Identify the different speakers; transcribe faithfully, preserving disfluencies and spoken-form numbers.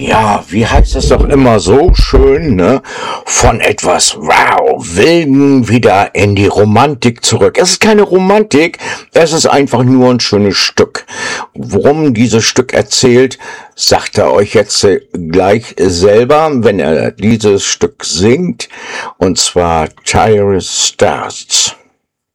Speaker 1: Ja, wie heißt es doch immer so schön, ne? Von etwas, wow, Wilden wieder in die Romantik zurück. Es ist keine Romantik, es ist einfach nur ein schönes Stück. Worum dieses Stück erzählt, sagt er euch jetzt äh, gleich selber, wenn er dieses Stück singt, und zwar Tyrus Stars.